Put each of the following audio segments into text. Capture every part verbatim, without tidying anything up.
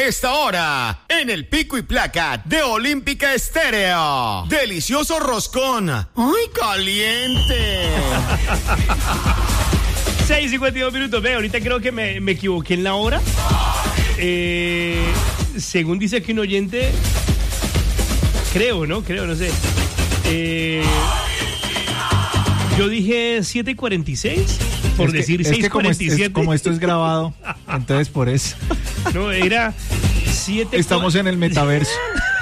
esta hora, en el Pico y Placa de Olímpica Estéreo. Delicioso roscón. ¡Ay, caliente! seis cincuenta y dos minutos. Ve, ahorita creo que me, me equivoqué en la hora. Eh, según dice aquí un oyente, creo, ¿no? Creo, no sé. Eh, yo dije siete cuarenta y seis, por es que, decir seis cuarenta y siete. Es que como, como esto es grabado, entonces por eso. No, era siete. Estamos en el metaverso.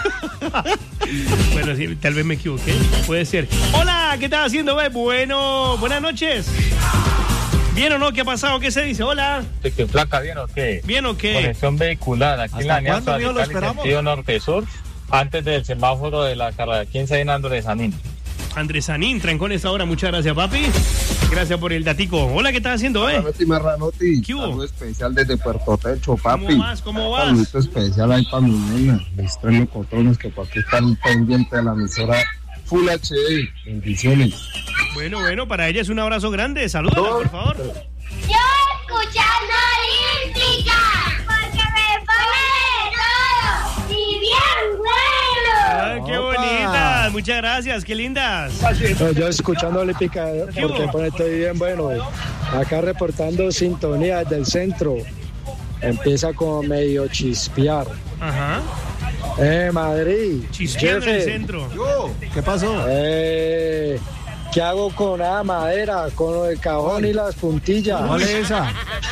Bueno, sí, tal vez me equivoqué. Puede ser. Hola, ¿qué estás haciendo, ve? Bueno, buenas noches. ¿Bien o no? ¿Qué ha pasado? ¿Qué se dice? Hola. ¿Qué placa? ¿Bien o qué? ¿Bien o qué? Conexión vehicular aquí en la Alianza de Cali, sentido norte-sur, antes del semáforo de la carrera quince en Andrés Sanín. Andrés Sanín, trancón esta hora. Muchas gracias, papi. Gracias por el datico. Hola, ¿qué estás haciendo, eh? Marranotti, Marranotti. ¿Qué hubo? Saludo especial desde Puerto Techo, papi. ¿Cómo vas? ¿Cómo vas? Saludo especial ahí para mi nena. Mis tres locotrones que por aquí están pendientes de la emisora Full H D. Bendiciones. Bueno, bueno, para ella es un abrazo grande. Salúdala, por favor. Yo escuchando Olímpica, porque me pone de todo y bien bueno. Ay, qué bonitas. Muchas gracias, qué lindas. No, yo escuchando Olímpica, porque pone todo bien bueno. Acá reportando sintonía desde el centro. Empieza como medio chispear. Ajá. Eh, Madrid. Chispeando en el centro. Yo, ¿qué pasó? Eh, ¿qué hago con la madera? Con el cajón y las puntillas. ¿Cuál es esa?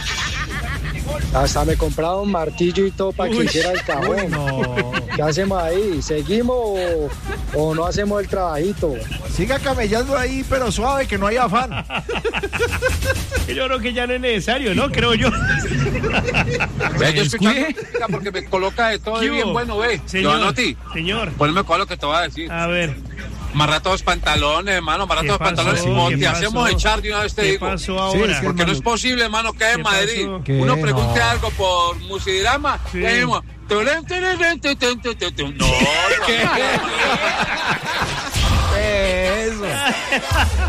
Hasta me compraba un martillo y todo para que Uy. hiciera el cajón. Uy, no. ¿Qué hacemos ahí? ¿Seguimos o, o no hacemos el trabajito? Siga camellando ahí, pero suave, que no hay afán. Yo creo que ya no es necesario, ¿no? Creo yo. Ve, yo escuchando música porque me coloca de todo y bien bueno, ve. Señor, Giovanotti, señor. ponme con lo que te voy a decir. A ver. Marrata los pantalones, hermano, marrata ¿Qué los pasó? pantalones ¿Qué o te pasó? hacemos echar de una vez te ¿Qué digo. pasó ahora? Sí, es que- Porque no es hermano. posible, hermano, que en ¿Qué Madrid pasó? uno ¿Qué? pregunte No. algo por Musidrama Sí. y ahí mismo, no, ¿Qué? Eso.